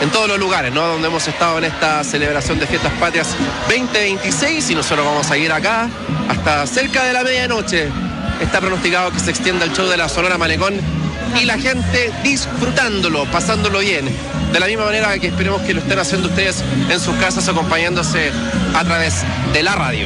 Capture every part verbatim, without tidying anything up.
en todos los lugares, ¿no? Donde hemos estado en esta celebración de Fiestas Patrias veinte veintiséis, y nosotros vamos a ir acá hasta cerca de la medianoche. Está pronosticado que se extienda el show de la Sonora Malecón y la gente disfrutándolo, pasándolo bien. De la misma manera que esperemos que lo estén haciendo ustedes en sus casas, acompañándose a través de la radio.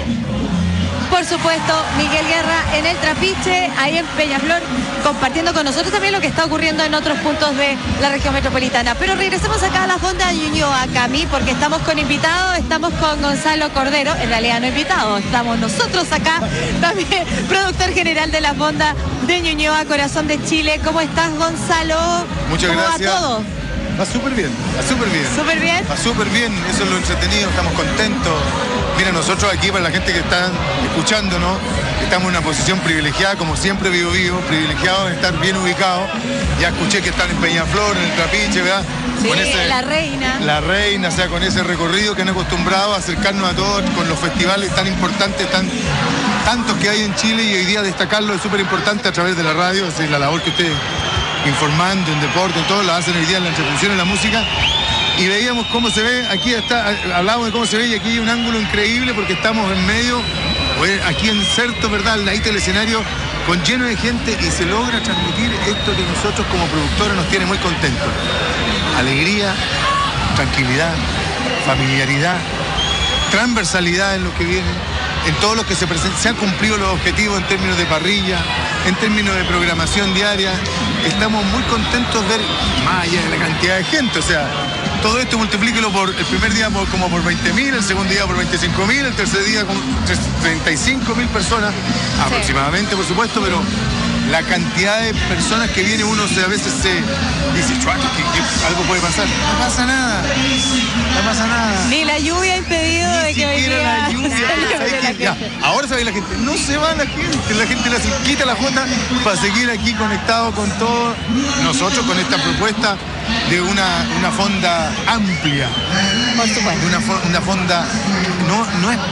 Por supuesto, Miguel Guerra en el Trapiche, ahí en Peñaflor, compartiendo con nosotros también lo que está ocurriendo en otros puntos de la región metropolitana. Pero regresemos acá a la Fonda Ñuñoa, Cami, porque estamos con invitados, estamos con Gonzalo Cordero, en realidad no invitados, estamos nosotros acá, también productor general de la Fonda de Ñuñoa, Corazón de Chile. ¿Cómo estás, Gonzalo? Muchas ¿Cómo gracias. va todo? Va súper bien, va súper bien. ¿Súper bien? Va súper bien, eso es lo entretenido, estamos contentos. Mira, nosotros aquí, para la gente que está escuchándonos, estamos en una posición privilegiada, como siempre vivo vivo, privilegiados en estar bien ubicados. Ya escuché que están en Peñaflor, en el Trapiche, ¿verdad? Sí, con ese, la reina. La reina, o sea, con ese recorrido que han acostumbrado a acercarnos a todos, con los festivales tan importantes, tan, tantos que hay en Chile, y hoy día destacarlo es súper importante a través de la radio, es la labor que ustedes, informando en deporte, en todo, la hacen hoy día en la entretención, en la música. Y veíamos cómo se ve, aquí está, hablábamos de cómo se ve, y aquí hay un ángulo increíble porque estamos en medio, aquí en Certo, ¿verdad?, al ladito del escenario, con lleno de gente, y se logra transmitir esto que nosotros como productores nos tiene muy contentos. Alegría, tranquilidad, familiaridad, transversalidad en lo que viene, en todo lo que se presenta. Se han cumplido los objetivos en términos de parrilla, en términos de programación diaria. Estamos muy contentos de ver, más allá de la cantidad de gente, o sea, todo esto multiplíquelo por el primer día por, como por veinte mil, el segundo día por veinticinco mil, el tercer día con treinta y cinco mil personas, sí, aproximadamente, por supuesto, pero la cantidad de personas que viene, uno se, a veces se dice, chuac, que, que algo puede pasar. No pasa nada, no pasa nada. Ni la lluvia ha impedido Ni de que hoy día la lluvia, la que, ya, ahora sabe la gente, no se va la gente, la gente le quita la jota para seguir aquí conectado con todo nosotros, con esta propuesta de una, una fonda amplia. Por supuesto. Una, una fonda no, no es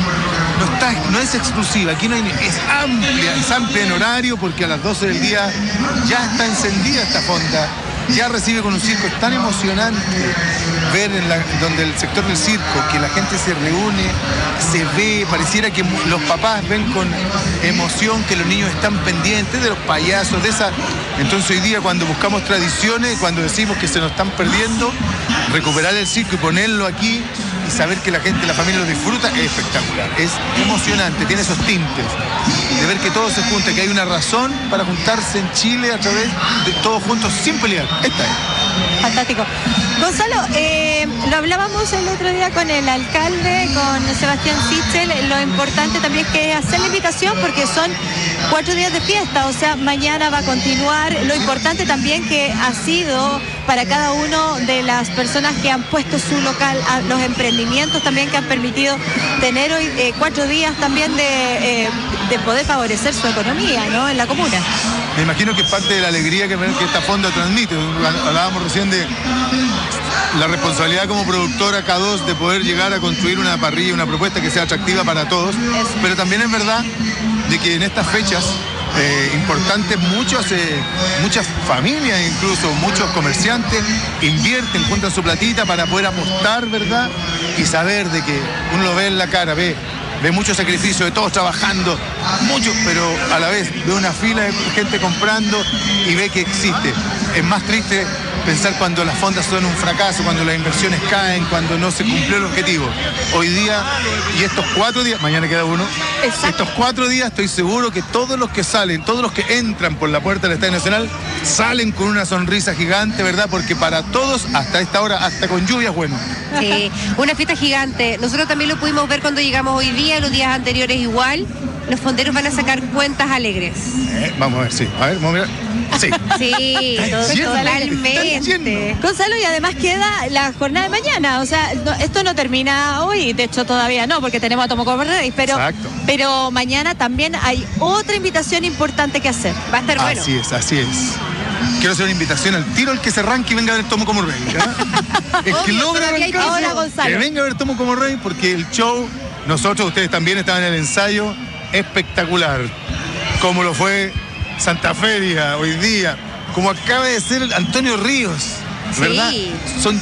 no está, no es exclusiva, aquí no hay, es amplia, es amplia en horario, porque a las doce del día ya está encendida esta fonda, ya recibe con un circo. Es tan emocionante ver en la, donde el sector del circo, que la gente se reúne, se ve, pareciera que los papás ven con emoción que los niños están pendientes de los payasos, de esa. Entonces hoy día, cuando buscamos tradiciones, cuando decimos que se nos están perdiendo, recuperar el circo y ponerlo aquí y saber que la gente, la familia lo disfruta, es espectacular, es emocionante, tiene esos tintes de ver que todo se junta, que hay una razón para juntarse en Chile a través de todos juntos sin pelear. Esta es. Fantástico. Gonzalo, eh, lo hablábamos el otro día con el alcalde, con Sebastián Sichel, lo importante también es que hacer la invitación, porque son cuatro días de fiesta, o sea, mañana va a continuar. Lo importante también que ha sido para cada uno de las personas que han puesto su local, los emprendimientos también que han permitido tener hoy eh, cuatro días también de, eh, de poder favorecer su economía, ¿no?, en la comuna. Me imagino que es parte de la alegría que, que esta fonda transmite. Hablábamos recién de la responsabilidad como productora K dos de poder llegar a construir una parrilla, una propuesta que sea atractiva para todos. Eso. Pero también es verdad de que en estas fechas eh, importantes, muchos, eh, muchas familias, incluso muchos comerciantes, invierten, juntan su platita para poder apostar, ¿verdad? Y saber de que uno lo ve en la cara, ve ve mucho sacrificio de todos trabajando, mucho, pero a la vez ve una fila de gente comprando y ve que existe. Es más triste pensar cuando las fondas son un fracaso, cuando las inversiones caen, cuando no se cumplió el objetivo. Hoy día, y estos cuatro días, mañana queda uno, exacto, estos cuatro días estoy seguro que todos los que salen, todos los que entran por la puerta del Estadio Nacional, salen con una sonrisa gigante, ¿verdad? Porque para todos, hasta esta hora, hasta con lluvia es bueno. Sí, una fiesta gigante. Nosotros también lo pudimos ver cuando llegamos hoy día, los días anteriores igual. Los fonderos van a sacar cuentas alegres. Eh, vamos a ver, sí. A ver, vamos a ver. Sí. Sí, todo, totalmente. Gonzalo, y además queda la jornada de mañana. O sea, no, esto no termina hoy, de hecho todavía no, porque tenemos a Tomoco Rey, pero, pero mañana también hay otra invitación importante que hacer. Va a estar bueno. Así es, así es. Quiero hacer una invitación al tiro, el que se arranque y venga a ver Tomo como Rey. El que logra arrancarse, que venga a ver Tomo como Rey, porque el show, nosotros, ustedes también estaban en el ensayo, espectacular. Como lo fue Santa Feria hoy día, como acaba de ser Antonio Ríos, ¿verdad? Sí. Son